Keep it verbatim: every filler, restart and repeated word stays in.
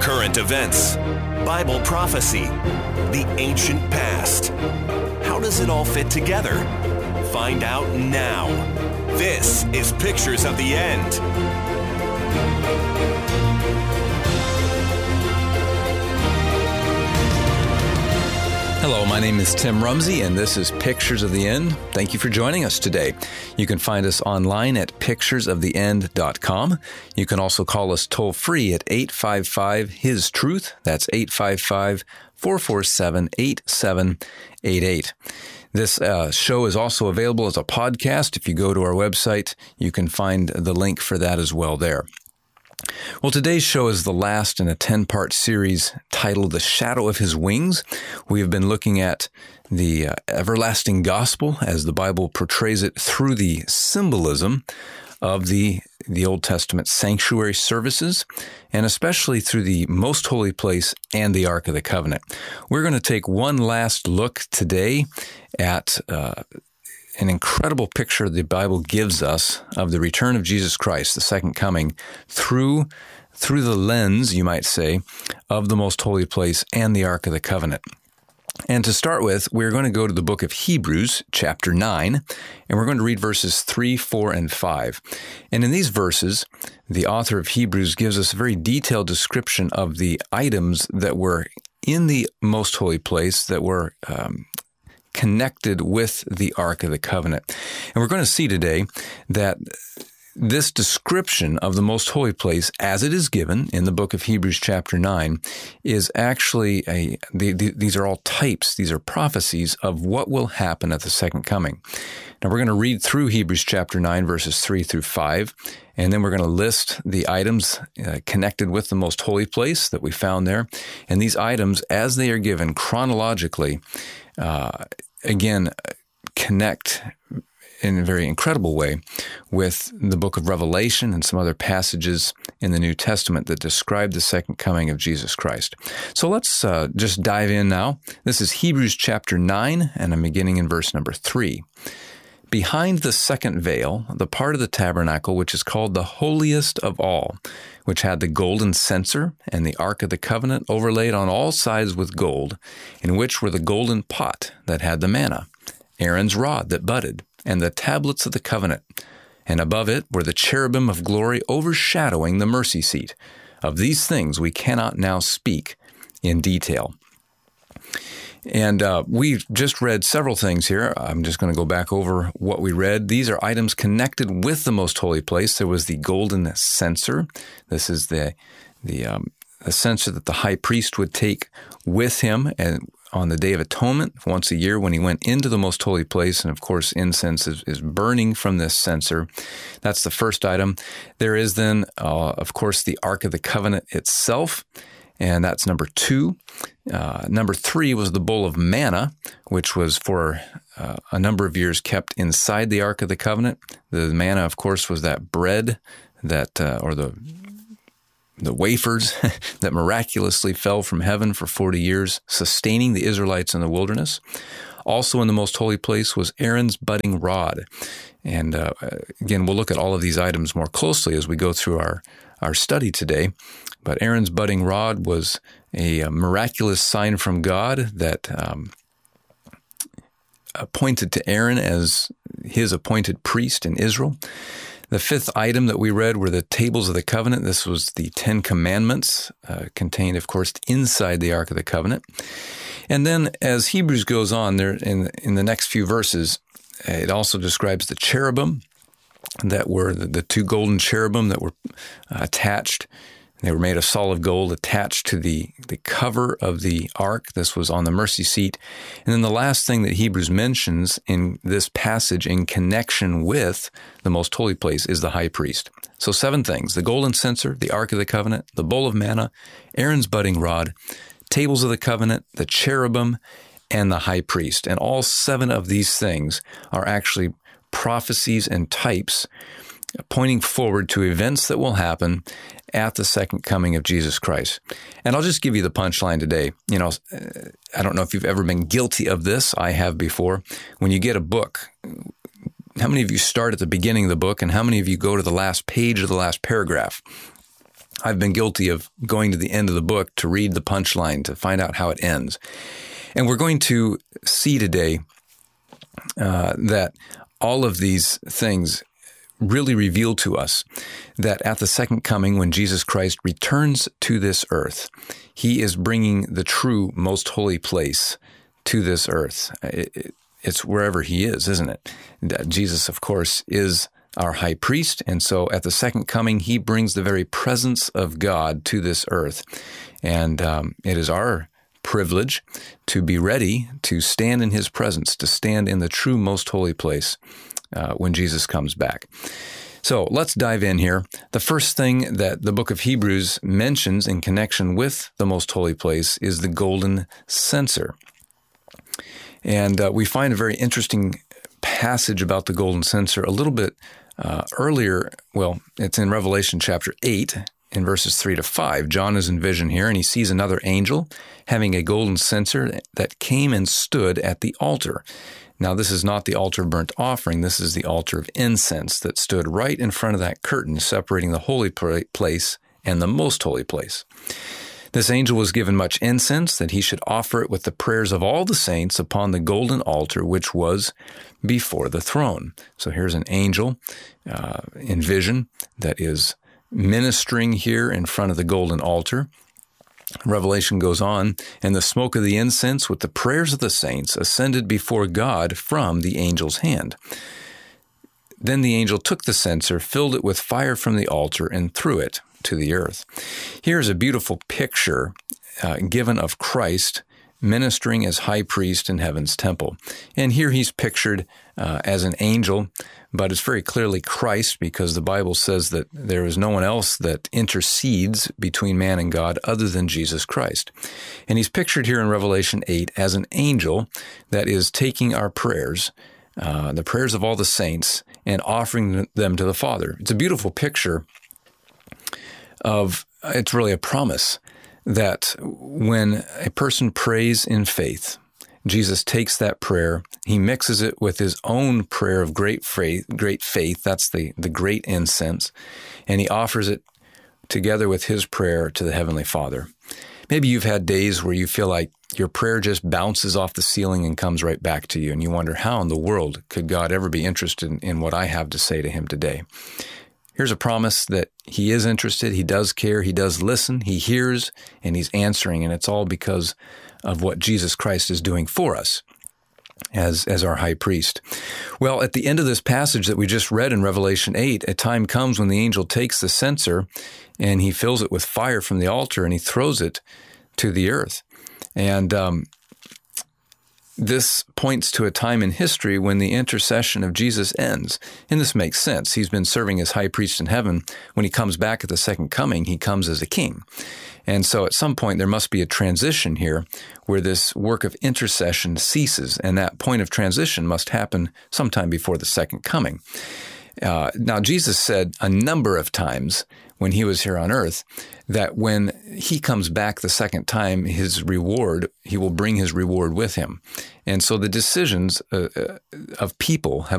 current events, Bible prophecy, the ancient past. How does it all fit together? Find out now. This is Pictures of the End. Hello, my name is Tim Rumsey, and this is Pictures of the End. Thank you for joining us today. You can find us online at pictures of the end dot com. You can also call us toll-free at eight five five, H I S Truth. That's eight five five, four four seven, eight seven eight eight. This uh, show is also available as a podcast. If you go to our website, you can find the link for that as well there. Well, today's show is the last in a ten-part series titled The Shadow of His Wings. We have been looking at the uh, everlasting gospel as the Bible portrays it through the symbolism of the, the Old Testament sanctuary services, and especially through the most holy place and the Ark of the Covenant. We're going to take one last look today at uh an incredible picture the Bible gives us of the return of Jesus Christ, the second coming, through through the lens, you might say, of the most holy place and the Ark of the Covenant. And to start with, we're going to go to the book of Hebrews, chapter nine, and we're going to read verses three, four, and five. And in these verses, the author of Hebrews gives us a very detailed description of the items that were in the most holy place that were um, connected with the Ark of the Covenant. And we're going to see today that this description of the most holy place, as it is given in the book of Hebrews chapter nine, is actually a, the, the, these are all types, these are prophecies of what will happen at the second coming. Now we're going to read through Hebrews chapter nine, verses three through five, and then we're going to list the items uh, connected with the most holy place that we found there. And these items, as they are given chronologically, uh, again, connect in a very incredible way with the book of Revelation and some other passages in the New Testament that describe the second coming of Jesus Christ. So let's uh, just dive in now. This is Hebrews chapter nine, and I'm beginning in verse number three. Behind the second veil, the part of the tabernacle which is called the holiest of all, which had the golden censer and the Ark of the Covenant overlaid on all sides with gold, in which were the golden pot that had the manna, Aaron's rod that budded, and the tablets of the covenant. And above it were the cherubim of glory overshadowing the mercy seat. Of these things we cannot now speak in detail. And uh, we've just read several things here. I'm just going to go back over what we read. These are items connected with the most holy place. There was the golden censer. This is the the, um, the censer that the high priest would take with him and on the Day of Atonement once a year when he went into the most holy place. And of course, incense is, is burning from this censer. That's the first item. There is then, uh, of course, the Ark of the Covenant itself. And that's number two. Uh, number three was the bowl of manna, which was for uh, a number of years kept inside the Ark of the Covenant. The manna, of course, was that bread that, uh, or the the wafers that miraculously fell from heaven for forty years, sustaining the Israelites in the wilderness. Also in the most holy place was Aaron's budding rod. And uh, again, we'll look at all of these items more closely as we go through our, our study today. But Aaron's budding rod was a, a miraculous sign from God that um, appointed to Aaron as his appointed priest in Israel. The fifth item that we read were the tables of the covenant. This was the Ten Commandments, uh, contained, of course, inside the Ark of the Covenant. And then as Hebrews goes on there in, in the next few verses, it also describes the cherubim that were the, the two golden cherubim that were uh, attached. They were made of solid gold, attached to the, the cover of the ark. This was on the mercy seat. And then the last thing that Hebrews mentions in this passage in connection with the most holy place is the high priest. So seven things: the golden censer, the Ark of the Covenant, the bowl of manna, Aaron's budding rod, tables of the covenant, the cherubim, and the high priest. And all seven of these things are actually prophecies and types pointing forward to events that will happen at the second coming of Jesus Christ. And I'll just give you the punchline today. You know, I don't know if you've ever been guilty of this. I have before. When you get a book, how many of you start at the beginning of the book, and how many of you go to the last page or the last paragraph? I've been guilty of going to the end of the book to read the punchline, to find out how it ends. And we're going to see today uh, that all of these things really reveal to us that at the second coming, when Jesus Christ returns to this earth, he is bringing the true most holy place to this earth. It, it, it's wherever he is, isn't it? Jesus, of course, is our high priest, and so at the second coming, he brings the very presence of God to this earth. And um, it is our privilege to be ready to stand in his presence, to stand in the true most holy place uh, when Jesus comes back. So let's dive in here. The first thing that the book of Hebrews mentions in connection with the most holy place is the golden censer. And uh, we find a very interesting passage about the golden censer a little bit uh, earlier. Well, it's in Revelation chapter eight, in verses three to five. John is in vision here, and he sees another angel having a golden censer that came and stood at the altar. Now, this is not the altar of burnt offering. This is the altar of incense that stood right in front of that curtain separating the holy place and the most holy place. This angel was given much incense, that he should offer it with the prayers of all the saints upon the golden altar, which was before the throne. So here's an angel uh, in vision that is ministering here in front of the golden altar. Revelation goes on, and the smoke of the incense with the prayers of the saints ascended before God from the angel's hand. Then the angel took the censer, filled it with fire from the altar, and threw it to the earth. Here's a beautiful picture uh, given of Christ ministering as high priest in heaven's temple. And here he's pictured uh, as an angel, but it's very clearly Christ, because the Bible says that there is no one else that intercedes between man and God other than Jesus Christ. And he's pictured here in Revelation eight as an angel that is taking our prayers, uh, the prayers of all the saints, and offering them to the Father. It's a beautiful picture of, it's really a promise that when a person prays in faith, Jesus takes that prayer, he mixes it with his own prayer of great faith, great faith, that's the, the great incense, and he offers it together with his prayer to the Heavenly Father. Maybe you've had days where you feel like your prayer just bounces off the ceiling and comes right back to you, and you wonder, how in the world could God ever be interested in, in what I have to say to him today? Here's a promise that he is interested, he does care, he does listen, he hears, and he's answering, and it's all because of what Jesus Christ is doing for us as, as our high priest. Well, at the end of this passage that we just read in Revelation eight, a time comes when the angel takes the censer and he fills it with fire from the altar and he throws it to the earth. And um, this points to a time in history when the intercession of Jesus ends. And this makes sense. He's been serving as high priest in heaven. When he comes back at the second coming, he comes as a king. And so at some point there must be a transition here where this work of intercession ceases. And that point of transition must happen sometime before the second coming. Uh, now, Jesus said a number of times when he was here on earth that when he comes back the second time, his reward, he will bring his reward with him. And so the decisions uh, of people have